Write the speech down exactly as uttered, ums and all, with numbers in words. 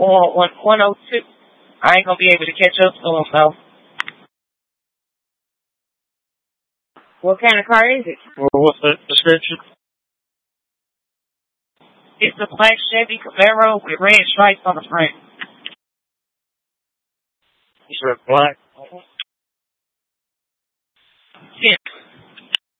or one one oh two. I ain't gonna be able to catch up to him though. What kind of car is it? Well, what's the description? It's a black Chevy Camaro with red stripes on the front. You said black?